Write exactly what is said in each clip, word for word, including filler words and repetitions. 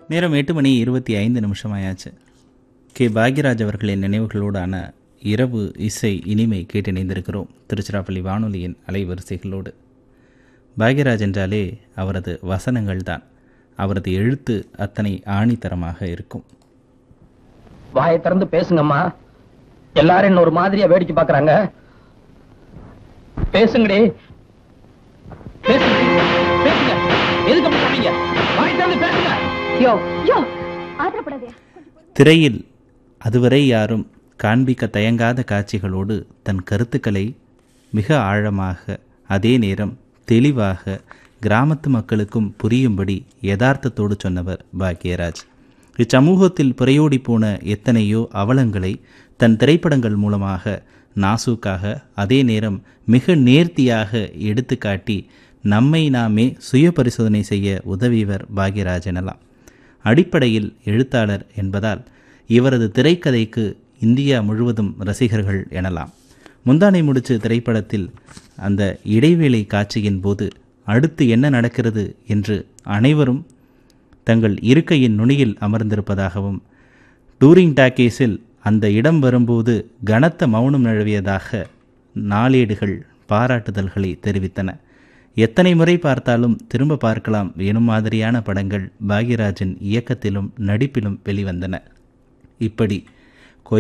நேரம் எட்டு மணி இருபத்தி ஐந்து நிமிஷம் ஆயாச்சு. கே பாக்யராஜ் அவர்களின் நினைவுகளோடான இரவு இசை இனிமை கேட்டு இணைந்திருக்கிறோம் திருச்சிராப்பள்ளி வானொலியின் அலைவரிசைகளோடு. பாக்யராஜ் என்றாலே அவரது வசனங்கள் தான், அவரது எழுத்து அத்தனை ஆணித்தரமாக இருக்கும். வாயை திறந்து பேசுங்கம்மா, எல்லாரும் இன்னொரு மாதிரியா வேடிக்கை பாக்குறாங்க. பேசுங்கடி, பேசுங்க, பேசுங்க. எதுக்கு அப்படி சொன்னீங்க? வாயை திறந்து பேசுங்க. யோ யோ ஆத்திரப்படாதே. திரையில் அதுவரை யாரும் காண்பிக்க தயங்காத காட்சிகளோடு தன் கருத்துக்களை மிக ஆழமாக, அதே நேரம் தெளிவாக, கிராமத்து மக்களுக்கும் புரியும்படி யதார்த்தத்தோடு சொன்னவர் பாக்யராஜ். இச்சமூகத்தில் புரையோடி போன எத்தனையோ அவலங்களை தன் திரைப்படங்கள் மூலமாக நாசூக்காக, அதே நேரம் மிக நேர்த்தியாக எடுத்துக்காட்டி நம்மை நாமே சுய பரிசோதனை செய்ய உதவியவர் பாக்யராஜ் எனலாம். அடிப்படையில் எழுத்தாளர் என்பதால் இவரது திரைக்கதைக்கு இந்தியா முழுவதும் ரசிகர்கள் எனலாம். முந்தானை முடிச்சு திரைப்படத்தில் அந்த இடைவேளை காட்சியின் போது அடுத்து என்ன நடக்கிறது என்று அனைவரும் தங்கள் இருக்கையின் நுனியில் அமர்ந்திருப்பதாகவும், டூரிங் டாக்கீஸில் அந்த இடம் வரும்போது கனத்த மௌனம் நிலவியதாக நாளேடுகள் பாராட்டுதல்களை தெரிவித்தன. எத்தனை முறை பார்த்தாலும் திரும்ப பார்க்கலாம் எனும் மாதிரியான படங்கள் பாக்யராஜின் இயக்கத்திலும் நடிப்பிலும் வெளிவந்தன. இப்படி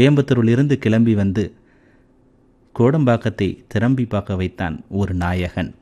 கோயம்புத்தூரிலிருந்து கிளம்பி வந்து கோடம்பாக்கத்தை திரும்பி பார்க்க வைத்தான் ஒரு நாயகன்.